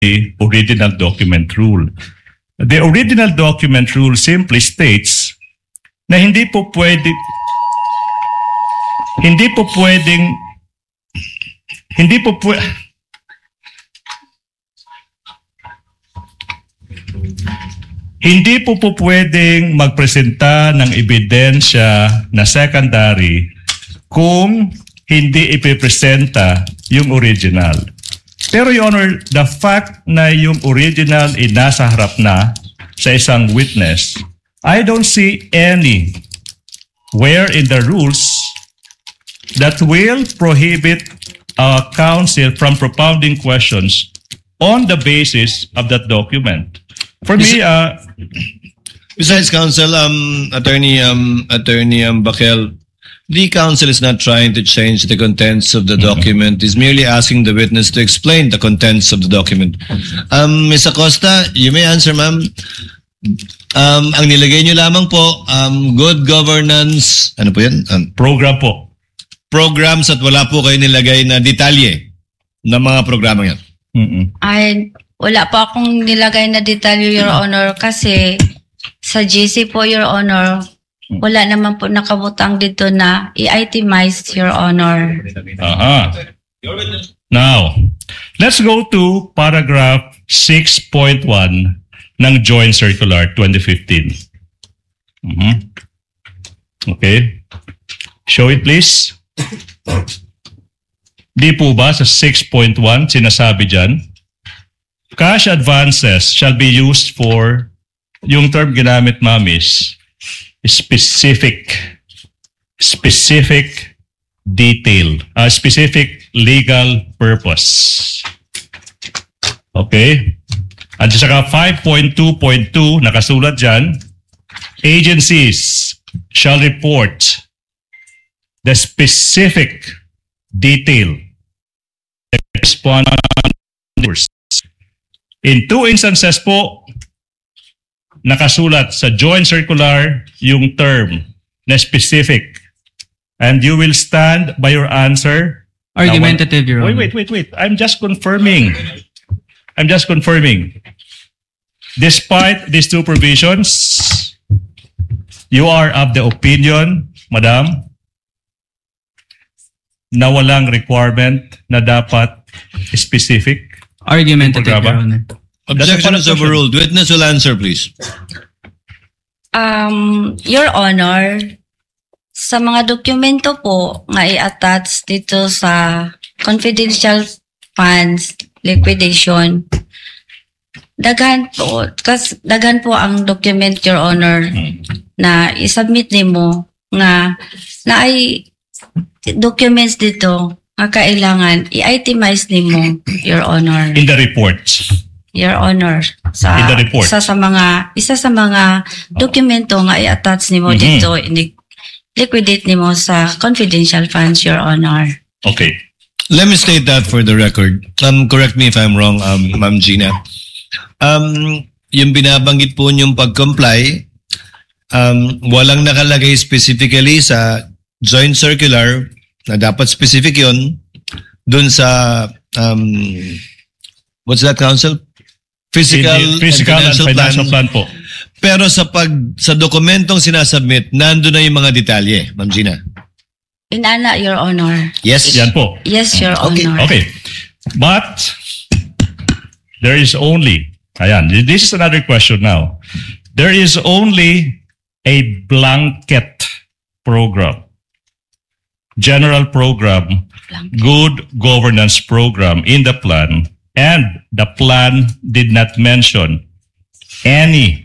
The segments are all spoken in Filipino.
the original document rule. The original document rule simply states na hindi po pwedeng magpresenta ng ebidensya na secondary kung hindi ipipresenta yung original. Pero Your Honor, the fact na yung original ay nasa harap na sa isang witness, I don't see any where in the rules that will prohibit counsel from propounding questions on the basis of that document. For me, besides counsel, attorney Bakel, the counsel is not trying to change the contents of the document. He's merely asking the witness to explain the contents of the document. Ms. Acosta, you may answer, ma'am. Ang nilagay niyo lamang po, good governance, ano po yan? Program po. Programs at wala po kayo nilagay na detalye ng mga programa yan. Ay, wala po akong nilagay na detalye, Your Honor, kasi sa GC po, Your Honor, wala naman po nakabutang dito na i-itemize, Your Honor. Now, let's go to paragraph 6.1 ng Joint Circular 2015. Okay. Show it, please. Di po ba sa 6.1 sinasabi dyan? Cash advances shall be used for, yung term ginamit, ma'am, is specific detail, specific legal purpose. Okay? At saka 5.2.2, nakasulat dyan, agencies shall report the specific detail in two instances po, nakasulat sa joint circular yung term na specific. And you will stand by your answer. Argumentative, Your Honor. Wait. I'm just confirming. Despite these two provisions, you are of the opinion, Madam, na walang requirement na dapat specific. Argumentative, Your Honor. Objection is overruled. Witness will answer, please. Your Honor, sa mga dokumento po nga i-attach dito sa confidential funds liquidation, daghan po ang document, Your Honor, na i-submit nimo nga na ay documents dito nga kailangan i-itemize nimo, Your Honor. In the reports. Your Honor, In the report. isa sa mga dokumento nga i-attach nimo dito, liquidate nimo sa confidential funds, Your Honor. Okay. Let me state that for the record. Correct me if I'm wrong, Ma'am Gina. Yung binabanggit po yung pag-comply, walang nakalagay specifically sa joint circular na dapat specific yun dun sa what's that, counsel? Physical and financial plan po. Pero sa dokumentong sinasubmit, nando na yung mga detalye, Ma'am Gina. Inana, Your Honor. Yes. Yan po. Yes, Your Honor. Okay. But there is only, this is another question now. There is only a blanket program, general program, good governance program in the plan, and the plan did not mention any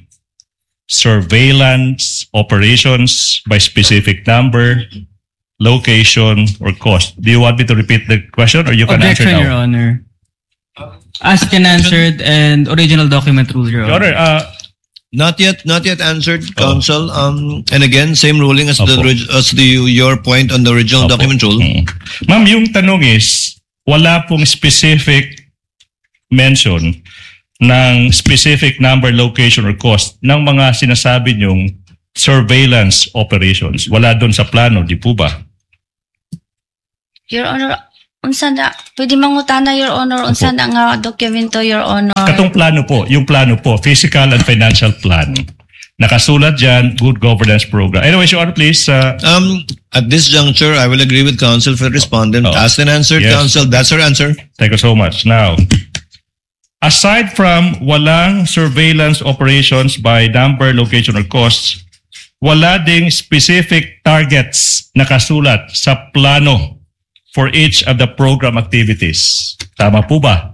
surveillance operations by specific number, location, or cost. Do you want me to repeat the question or you can Objection, answer now? Your Honor. Asked and answered and original document rule, Your Your Honor. Honor, Not yet answered, counsel. And again, same ruling as your point on the original document rule. Ma'am, yung tanong is, wala pong specific mention ng specific number, location, or cost ng mga sinasabi niyong surveillance operations. Wala doon sa plano, di po ba? Your Honor, unsa na, pwede mangutana, Your Honor, unsa na nga dokumento, Your Honor. Katong plano po, yung plano po, physical and financial plan. Nakasulat dyan, good governance program. Anyway, Your Honor, please. At this juncture, I will agree with counsel for the respondent. Oh. Asked and answered, Yes. counsel. That's her answer. Thank you so much. Now, aside from walang surveillance operations by number, location, or costs, wala ding specific targets nakasulat sa plano for each of the program activities. Tama po ba?